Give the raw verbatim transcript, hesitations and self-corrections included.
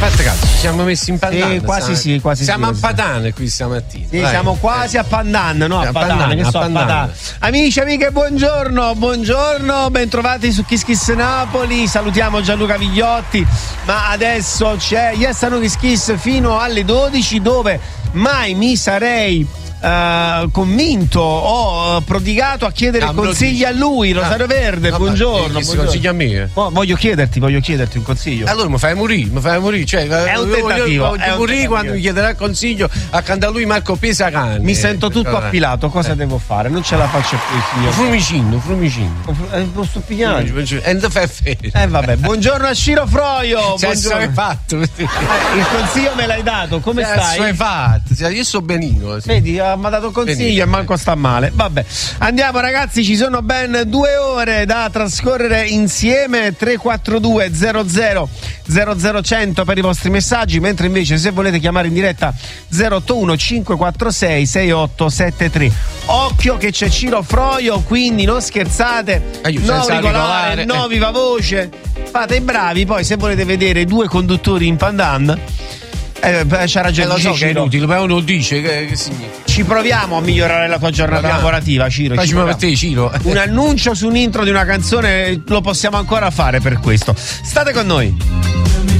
Fate caso, ci siamo messi in pandan. Sì, quasi sì, quasi siamo sì. Siamo a Padan qui stamattina. Sì, Vai. siamo quasi a Pandan, no? A, a Padan, Pandan, che a so, a Pandan. Padan. Amici, amiche, buongiorno, buongiorno, bentrovati su Kiss Kiss Napoli. Salutiamo Gianluca Vigliotti, ma adesso c'è Yes a No Kiss Kiss fino alle dodici, dove mai mi sarei Uh, convinto o uh, prodigato a chiedere ah, consigli a lui. Rosario ah, Verde, no, buongiorno, buongiorno. Consigli a me? Oh, voglio chiederti, voglio chiederti un consiglio. Allora mi fai morire, mi fai morire. Cioè, è un tentativo. Voglio morire quando mi chiederà consiglio accanto a lui Marco Pesacani. Mi sento tutto allora. appilato, cosa eh. devo fare? Non ce la faccio più, signor. Frumicino, frumicino. Eh, lo sto pigliando. Eh vabbè, buongiorno a Ciro Froio. Cioè, buongiorno. fatto. Eh, il consiglio me l'hai dato, come cioè, stai? fatto. Cioè, io sto benino. Sì. Vedi, mi ha dato consiglio e manco sta male. Vabbè, andiamo ragazzi, ci sono ben due ore da trascorrere insieme. Tre quattro due zero zero zero zero cento per i vostri messaggi, mentre invece se volete chiamare in diretta zero otto uno cinque quattro sei sei otto sette tre. Occhio che c'è Ciro Froio, quindi non scherzate. Aiuto, no regolare, no eh. viva voce. Fate i bravi, poi se volete vedere due conduttori in pandan, Eh, c'ha ragione, eh, lo so Ciro. che è inutile, ma uno dice che, che significa. Ci proviamo a migliorare la tua giornata proviamo. lavorativa, Ciro. Facciamo per te, Ciro. Un annuncio su un intro di una canzone lo possiamo ancora fare per questo. State con noi.